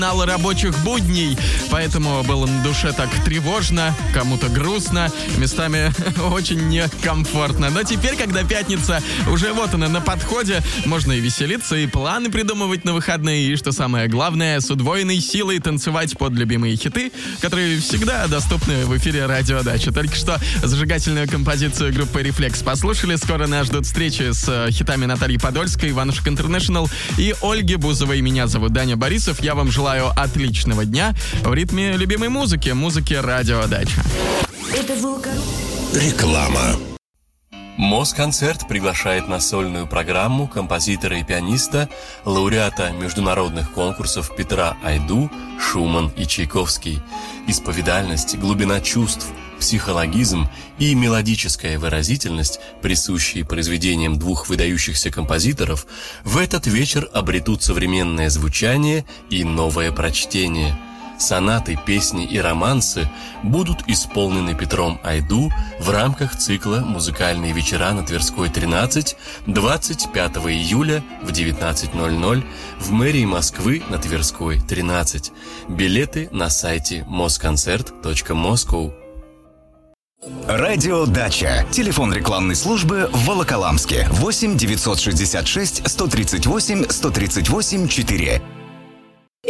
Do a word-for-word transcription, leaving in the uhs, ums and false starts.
финал рабочих будней, поэтому было на душе так тревожно, кому-то грустно, местами очень некомфортно. Но теперь, когда пятница уже вот она на подходе, можно и веселиться, и планы придумывать на выходные, и, что самое главное, с удвоенной силой танцевать под любимые хиты, которые всегда доступны в эфире Радио Дача. Только что зажигательную композицию группы «Рефлекс» послушали. Скоро нас ждут встречи с хитами Натальи Подольской, Иванушек Интернешнл и Ольги Бузовой. Меня зовут Даня Борисов. Я вам желаю отличного дня в ритме любимой музыки, музыки Радио Дача. Реклама. Москонцерт приглашает на сольную программу композитора и пианиста, лауреата международных конкурсов Петра Айду, Шуман и Чайковский. Исповедальность, глубина чувств, психологизм и мелодическая выразительность, присущие произведениям двух выдающихся композиторов, в этот вечер обретут современное звучание и новое прочтение. Сонаты, песни и романсы будут исполнены Петром Айду в рамках цикла «Музыкальные вечера на Тверской, тринадцать» двадцать пятого июля в девятнадцать ноль ноль в мэрии Москвы на Тверской, тринадцать. Билеты на сайте москонцерт точка москоу. Радио Дача. Телефон рекламной службы в Волоколамске. восемь девятьсот шестьдесят шесть сто тридцать восемь сто тридцать восемь четыре.